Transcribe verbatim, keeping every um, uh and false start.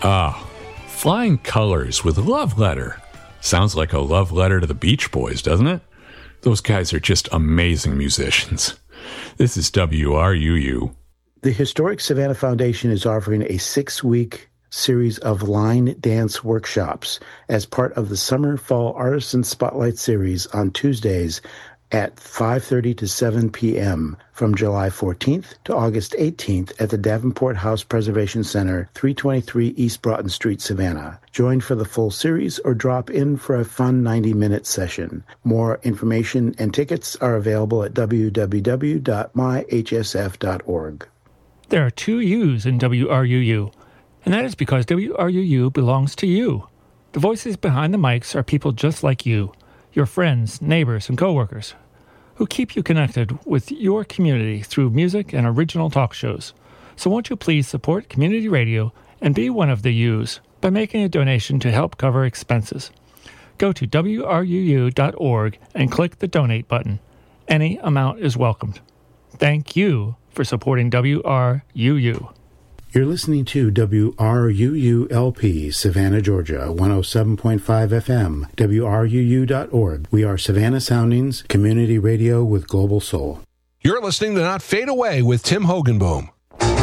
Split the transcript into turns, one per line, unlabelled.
Ah, Flying Colors with Love Letter. Sounds like a love letter to the Beach Boys, doesn't it? Those guys are just amazing musicians. This is W R U U.
The Historic Savannah Foundation is offering a six-week series of line dance workshops as part of the Summer Fall Artisan Spotlight Series on Tuesdays at five thirty to seven p.m. from July fourteenth to August eighteenth at the Davenport House Preservation Center, three twenty-three East Broughton Street, Savannah. Join for the full series or drop in for a fun ninety-minute session. More information and tickets are available at w w w dot my h s f dot org.
There are two U's in W R U U, and that is because W R U U belongs to you. The voices behind the mics are people just like you, your friends, neighbors, and coworkers, who keep you connected with your community through music and original talk shows. So won't you please support community radio and be one of the U's by making a donation to help cover expenses. Go to w r u u dot org and click the donate button. Any amount is welcomed. Thank you for supporting W R U U.
You're listening to W R U U L P, Savannah, Georgia, one oh seven point five F M, w r u u dot org. We are Savannah Soundings, community radio with global soul.
You're listening to Not Fade Away with Tim Hogenboom.